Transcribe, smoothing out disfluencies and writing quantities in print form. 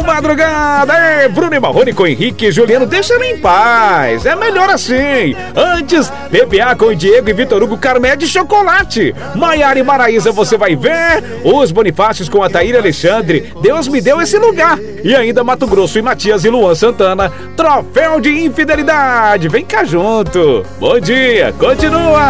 madrugada! É Bruno e Marrone com Henrique e Juliano, deixa ele em paz. É melhor assim. Antes, PPA com Diego e Vitor Hugo, Carmé de chocolate. Maiara e Maraísa, você vai ver. Os Bonifácios com Ataíra e Alexandre, Deus me deu esse lugar. E ainda Mato Grosso e Matias e Luan Santana, troféu de infidelidade. Vem cá junto. Bom dia, continua.